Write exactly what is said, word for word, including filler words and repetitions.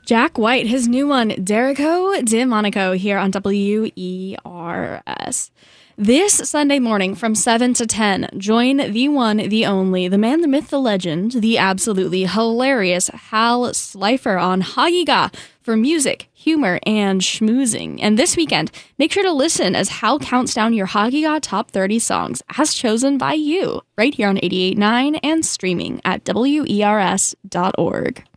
Jack White, his new one, Derico de Monaco, here on W E R S. This Sunday morning from seven to ten, join the one, the only, the man, the myth, the legend, the absolutely hilarious Hal Slifer on Hagiga for music, humor, and schmoozing. And this weekend, make sure to listen as Hal counts down your Hagiga Top thirty songs as chosen by you, right here on eighty-eight point nine and streaming at W E R S dot org.